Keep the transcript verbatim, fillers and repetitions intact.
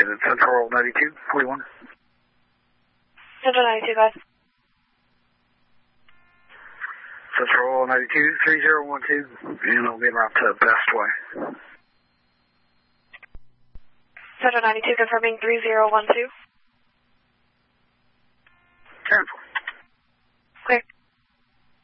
Is it Central ninety-two forty-one? Central ninety-two, guys. Central ninety-two three zero one two, and I'll get around to Bestway. Central ninety-two confirming three zero one two. Cancel. Clear.